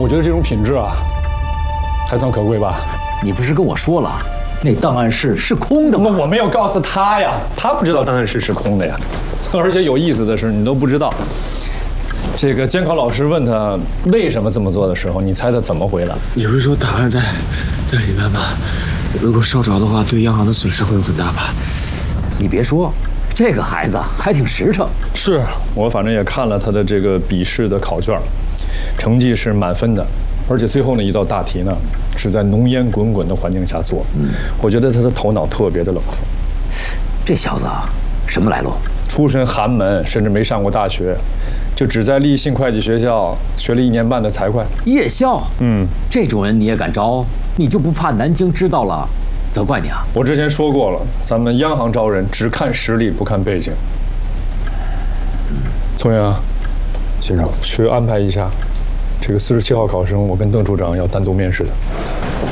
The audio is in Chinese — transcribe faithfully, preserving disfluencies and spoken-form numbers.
我觉得这种品质啊，还算可贵吧。 你不是跟我说了，那档案室是空的吗？ 那我没有告诉他呀，他不知道档案室是空的呀。而且有意思的是，你都不知道。这个监考老师问他为什么这么做的时候，你猜他怎么回答？ 你不是说档案在在里面吗？如果烧着的话，对央行的损失会有很大吧？ 你别说，这个孩子还挺实诚。 是我反正也看了他的这个笔试的考卷，成绩是满分的，而且最后那一道大题呢，是在浓烟滚滚的环境下做。嗯，我觉得他的头脑特别的冷静。 这小子啊，什么来路？ 出身寒门，甚至没上过大学，就只在立信会计学校学了一年半的财会。 夜校？嗯，这种人你也敢招？你就不怕南京知道了责怪你啊？ 我之前说过了，咱们央行招人只看实力不看背景。聪明啊，先生，去安排一下这个四十七号考生，我跟邓处长要单独面试的。